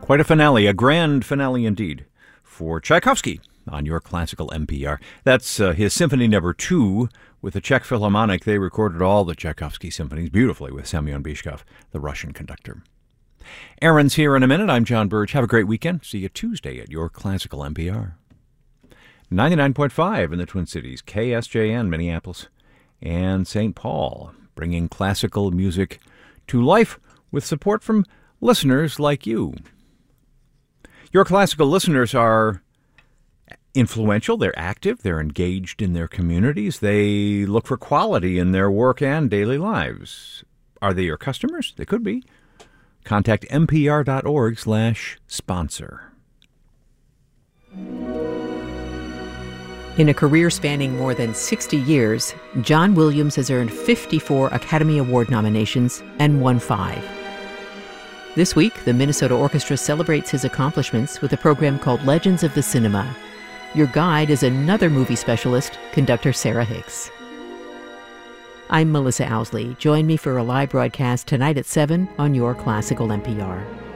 Quite a finale, a grand finale indeed, for Tchaikovsky on your classical NPR. That's his Symphony No. 2 with the Czech Philharmonic. They recorded all the Tchaikovsky symphonies beautifully with Semyon Bychkov, the Russian conductor. Aaron's here in a minute. I'm John Burge. Have a great weekend. See you Tuesday at your classical NPR. 99.5 in the Twin Cities, KSJN, Minneapolis, and St. Paul, bringing classical music to life with support from listeners like you. Your classical listeners are influential, they're active, they're engaged in their communities, they look for quality in their work and daily lives. Are they your customers? They could be. Contact npr.org/sponsor. In a career spanning more than 60 years, John Williams has earned 54 Academy Award nominations and won 5. This week, the Minnesota Orchestra celebrates his accomplishments with a program called Legends of the Cinema. Your guide is another movie specialist, conductor Sarah Hicks. I'm Melissa Owsley. Join me for a live broadcast tonight at 7 on your Classical NPR.